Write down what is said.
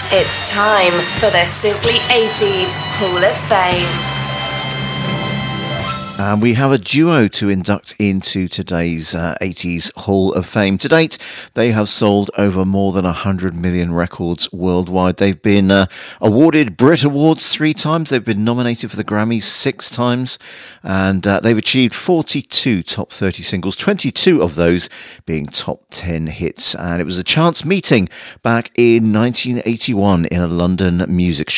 It's time for the Simply 80s Hall of Fame. And we have a duo to induct into today's 80s Hall of Fame. To date, they have sold over more than 100 million records worldwide. They've been awarded Brit Awards 3 times. They've been nominated for the Grammys 6 times. And they've achieved 42 top 30 singles, 22 of those being top 10 hits. And it was a chance meeting back in 1981 in a London music